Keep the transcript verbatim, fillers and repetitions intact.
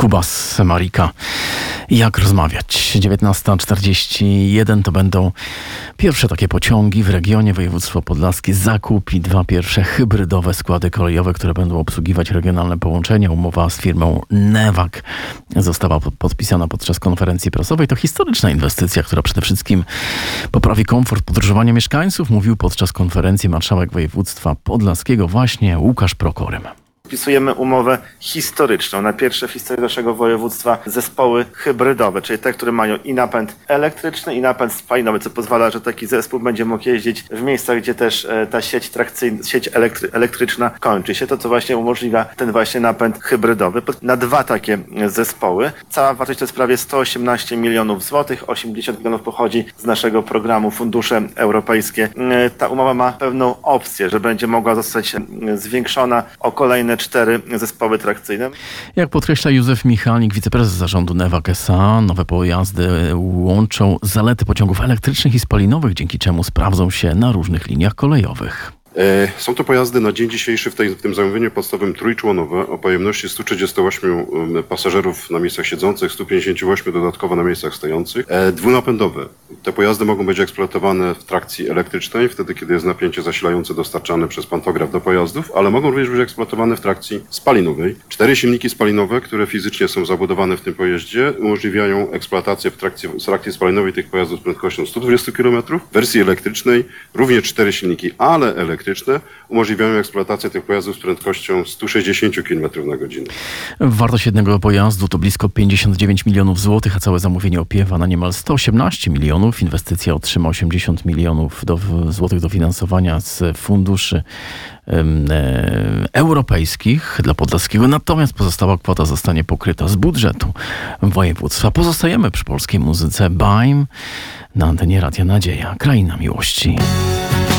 Kubas, Marika. Jak rozmawiać? dziewiętnasta czterdzieści jeden to będą pierwsze takie pociągi w regionie. Województwo podlaskie zakupi dwa pierwsze hybrydowe składy kolejowe, które będą obsługiwać regionalne połączenia. Umowa z firmą Newag została podpisana podczas konferencji prasowej. To historyczna inwestycja, która przede wszystkim poprawi komfort podróżowania mieszkańców, mówił podczas konferencji marszałek województwa podlaskiego właśnie Łukasz Prokorym. Podpisujemy umowę historyczną na pierwsze w historii naszego województwa zespoły hybrydowe, czyli te, które mają i napęd elektryczny, i napęd spalinowy, co pozwala, że taki zespół będzie mógł jeździć w miejscach, gdzie też ta sieć trakcyjna, sieć elektry, elektryczna kończy się. To, co właśnie umożliwia ten właśnie napęd hybrydowy. Na dwa takie zespoły. Cała wartość to jest prawie sto osiemnaście milionów złotych. osiemdziesiąt milionów pochodzi z naszego programu Fundusze Europejskie. Ta umowa ma pewną opcję, że będzie mogła zostać zwiększona o kolejne cztery zespoły trakcyjne. Jak podkreśla Józef Michalik, wiceprezes zarządu Newag S A, nowe pojazdy łączą zalety pociągów elektrycznych i spalinowych, dzięki czemu sprawdzą się na różnych liniach kolejowych. Są to pojazdy na dzień dzisiejszy w, tej, w tym zamówieniu podstawowym trójczłonowe o pojemności stu trzydziestu ośmiu pasażerów na miejscach siedzących, stu pięćdziesięciu ośmiu dodatkowo na miejscach stojących. Dwunapędowe. Te pojazdy mogą być eksploatowane w trakcji elektrycznej, wtedy kiedy jest napięcie zasilające dostarczane przez pantograf do pojazdów, ale mogą również być eksploatowane w trakcji spalinowej. Cztery silniki spalinowe, które fizycznie są zabudowane w tym pojeździe, umożliwiają eksploatację w trakcji, w trakcji spalinowej tych pojazdów z prędkością stu dwudziestu kilometrów. W wersji elektrycznej również cztery silniki, ale elektryczne, umożliwiają eksploatację tych pojazdów z prędkością stu sześćdziesięciu kilometrów na godzinę. Wartość jednego pojazdu to blisko pięćdziesiąt dziewięć milionów złotych, a całe zamówienie opiewa na niemal sto osiemnaście milionów. Inwestycja otrzyma osiemdziesiąt milionów do, złotych dofinansowania z funduszy e, europejskich dla Podlaskiego, natomiast pozostała kwota zostanie pokryta z budżetu województwa. Pozostajemy przy polskiej muzyce. Baim na antenie Radia Nadzieja, Kraina Miłości.